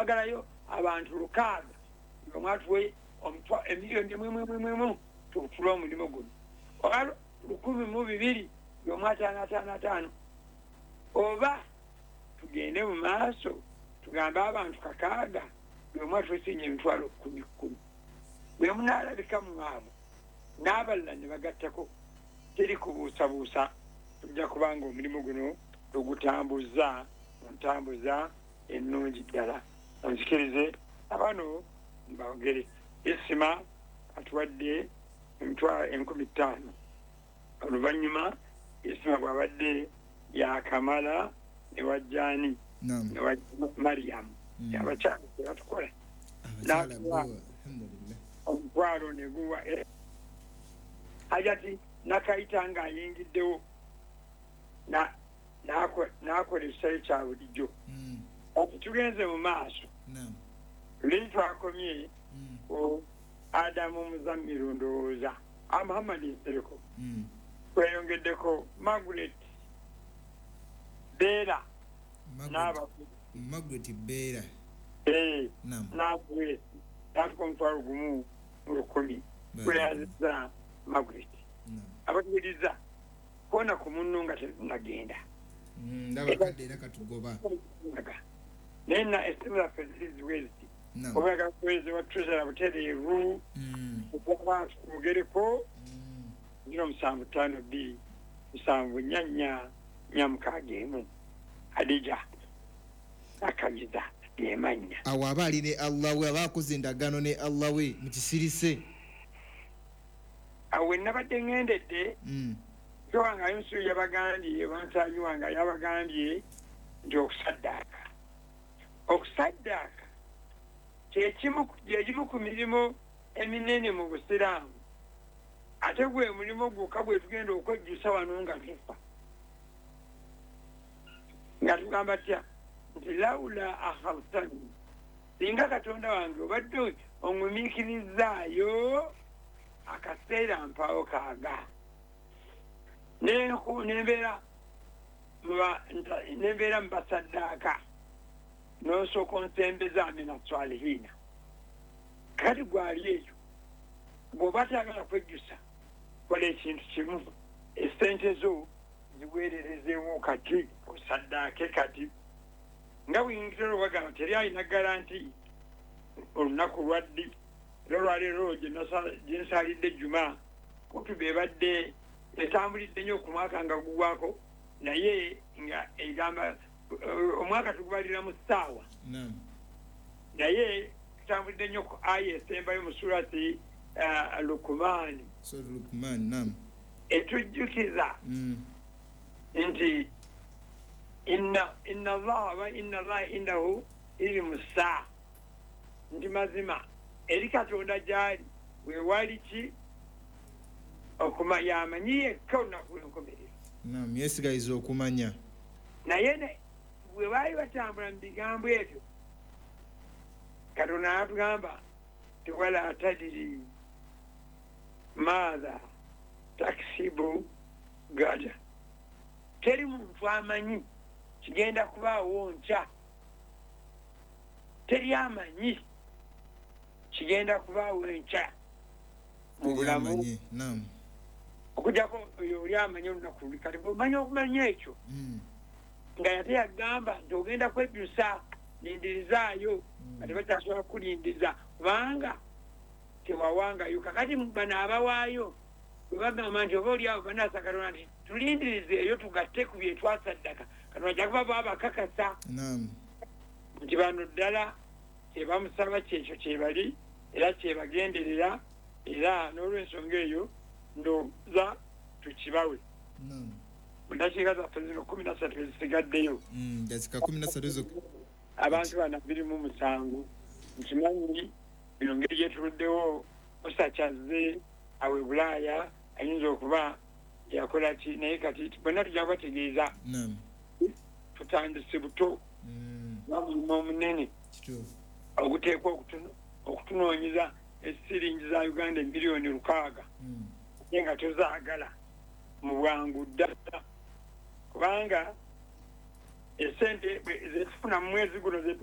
twagalayo abantu 6 ng'omwatuwe emiliyoni mu tukutula omulimu guno walo 1,200 ng'omwataano oba tugende mu maaso tugambe abantu 6 ng'omwatuwesinye emitwalo 10 bwe munaalabika mu abo n'abalala ne bagattako teri kubuusabuusa tujja kubanga omulimu guno tugutambuza ntambuza ennungi ddala onzikirize abano mbagere esima atuwadde emitwalo 15,000 oluvannyuma esima bw'abadde yakamala ne wajjani ne wa Mariam abakyala tebatukola omutwalo ne guwa ajati nakayita ng'ayingiddewo n'akola ekisale kya bulijjo ati tugenze mu maaso luli twakomye ku Adamu Muzammiru ndowooza Muhammad Nsereko kweyongeddeko Margaret Beera Margaret Beera n'akuwesi n'atuka omutwalo gumu mu 10 kweyazizza Margaret abategeriza kona ku munno nga tetunagenda ndabakadde era katugoba nena estimula fezilizi wezi obaga kwezi wa treasurer butereevu okuba kumugereko 075 7 4 Hadija akagiza yemanya awo aba ali ne Allah we aba akoze endagaano ne Allah we mu kisirise awe nabadde ngendedde kiwanga yonsu yabagambye bansanyi wanga yabagambye nti okusaddaaka kyekimu ku mirimu eminene mu Busiraamu ate gwe mulimu gwokka gwe tugenda okwejjusa wano nga tufa nga tugamba tya nti lawula akhartani singa Katonda wange obadde ongumiikirizaayo akaseera mpawo kaaga nembeera mu basaddaaka n'osooka onsembeza mina swalihiina kati gwali ekyo bw'oba taagala kwejjusa kola ekintu kimu essente zo ziweererezeewo kati osaddaake kati nga bwingitero bagamba teri alina garanti olunaku lwaddi era olwaleero gye nsalidde Juma kumpi beebadde etambulidde nnyo ku mwaka nga gugwako naye nga egamba omwaka tugubalira mu ssaawa naye tutambulidde nnyo ku aya esembayo mu surati Lukumaani etujjukiza nti inna allaha indahu ilmu saa nti mazima eri Katonda gyali weewali ki yamanyi yekka olunaku lw'enkomerero yesigaliza okumanya naye bwe baali batambula mu bigambo ebyo Katonda n'atugamba wala tadiri maadha taksibu gada teri muntu amanyi kigenda kubaawo nkya teri amanyi kigenda kubaawo nkya mu bulamu okujjako oyo oli amanyi olunaku luli kati bw'omanya okumanya ekyo nga yate yagamba nti ogenda kwejjusa lindirizaayo nga tebakyasobola kulindiza kubanga tewawangayo kakati bano abawaayo bwe bagamba nti oba oli awo banaasa Katonda nti tulindirize eyo tugatte ku bye twasaddaka Katonda jakuba babakakasa nti bano ddala kyebamusaba kyekyo kyebali era kyebagenderera era n'olw'ensonga eyo ndowooza tukibawe mundakiika zaffe zino 13 ezisigaddeyo dasika 13 abantu bana 27 nkimanyi bino ngeri gyetuluddewo osakyaze awe Bulaaya ayinza okuba yakola ki naye kati bonna tujja kubategeeza tutandise buto n'omulimu omunene oguteekwa okutunoonyeza esiringi za Uganda miliyoni 600 naye nga tozaagala mu bwangu ddala kubanga esente zezifuna mu mwezi guno